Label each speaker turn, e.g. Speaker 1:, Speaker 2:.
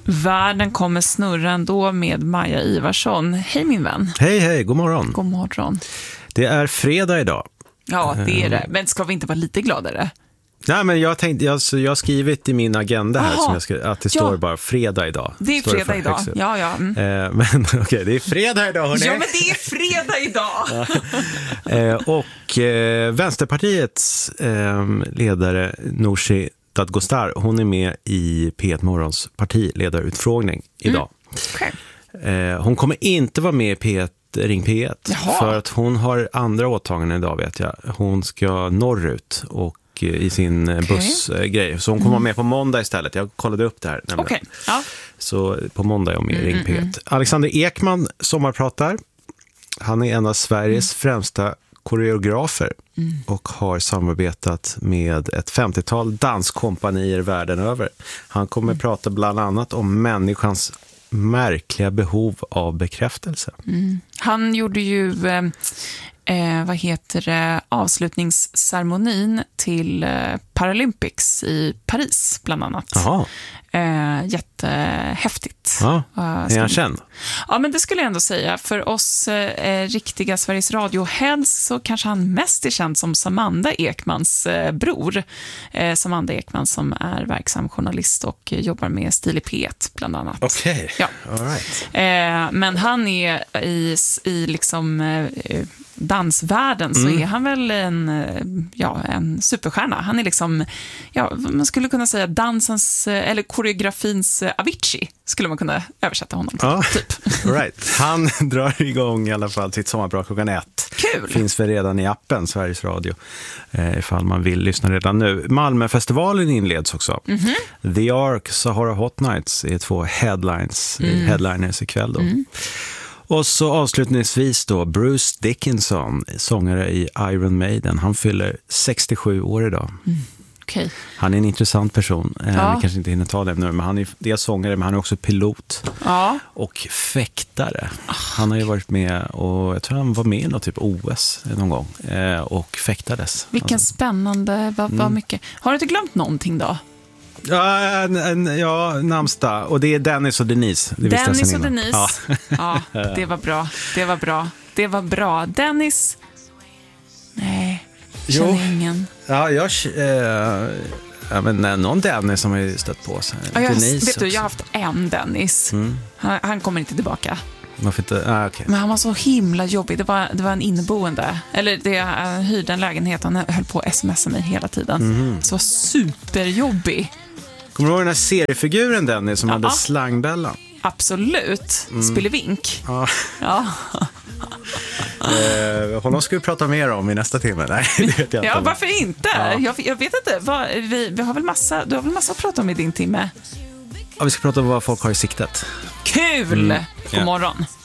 Speaker 1: Världen kommer snurra ändå med Maja Ivarsson. Hej min vän.
Speaker 2: Hej, god morgon.
Speaker 1: God morgon.
Speaker 2: Det är fredag idag.
Speaker 1: Ja, det är det. Men ska vi inte vara lite gladare?
Speaker 2: Nej, men jag har skrivit i min agenda här som att det står bara fredag idag.
Speaker 1: Det är fredag idag, ja.
Speaker 2: Men okej, det är fredag idag, hörni.
Speaker 1: Ja, men det är fredag idag.
Speaker 2: Och Vänsterpartiets ledare Nooshi Dadgostar, hon är med i P1 Morgons partiledarutfrågning idag.
Speaker 1: Okay.
Speaker 2: Hon kommer inte vara med i P1 Ring P1.
Speaker 1: Jaha.
Speaker 2: För att hon har andra åtaganden idag, vet jag. Hon ska norrut och i sin bussgrej. Så hon kommer vara med på måndag istället. Jag kollade upp det här.
Speaker 1: Okay. Ja.
Speaker 2: Så på måndag är hon med i Ring P1. Alexander Ekman sommarpratar. Han är en av Sveriges främsta koreografer och har samarbetat med ett 50-tal danskompanier världen över. Han kommer prata bland annat om människans märkliga behov av bekräftelse.
Speaker 1: Han gjorde ju avslutningsceremonin till Paralympics i Paris bland annat. Jättehäftigt.
Speaker 2: Ja, är han känd?
Speaker 1: Ja, men det skulle jag ändå säga. För oss riktiga Sveriges Radio-heads så kanske han mest är känd som Samanda Ekmans bror. Samanda Ekman som är verksam journalist och jobbar med Stil i P1 bland annat.
Speaker 2: Okej,
Speaker 1: ja.
Speaker 2: All right.
Speaker 1: Men han är i liksom dansvärlden så är han väl en superstjärna. Han är liksom, man skulle kunna säga dansens eller koreografins Avicii skulle man kunna översätta honom till, typ.
Speaker 2: Right. Han drar igång i alla fall sitt sommarprat klockan 1.
Speaker 1: Kul!
Speaker 2: Finns för redan i appen Sveriges Radio ifall man vill lyssna redan nu. Malmöfestivalen inleds också. The Ark, Sahara Hot Nights är 2 headliners ikväll då. Och så avslutningsvis då Bruce Dickinson, sångare i Iron Maiden. Han fyller 67 år idag.
Speaker 1: Okay.
Speaker 2: Han är en intressant person. Vi kanske inte hinner ta det nu, men han är dels sångare, men han är också pilot och fäktare. Han har ju varit med och jag tror han var med i något typ OS någon gång och fäktades.
Speaker 1: Vilken spännande, vad mycket. Har du inte glömt någonting då?
Speaker 2: Ja, namnsdag. Och det är Dennis och Denise.
Speaker 1: Dennis och Denise. Ja, det var bra. Dennis. Nej, känner ingen.
Speaker 2: Ja, men någon Dennis som har ju stött på sig.
Speaker 1: Vet du, jag har haft en Dennis. Han kommer inte tillbaka.
Speaker 2: Varför inte? Okay.
Speaker 1: Men han var så himla jobbig. Det var en inneboende. Eller jag hyrde en lägenhet. Han höll på att smsa mig hela tiden. Så var superjobbig.
Speaker 2: Kommer du ihåg den här seriefiguren Dennis som hade slangbällan?
Speaker 1: Absolut. Spillevink.
Speaker 2: Ja. Honom ska vi prata mer om i nästa timme. Nej, det vet jag inte.
Speaker 1: Ja, varför inte? Jag vet inte. Vi har väl du har väl massa att prata om i din timme?
Speaker 2: Ja, vi ska prata om vad folk har i siktet.
Speaker 1: Kul! God morgon.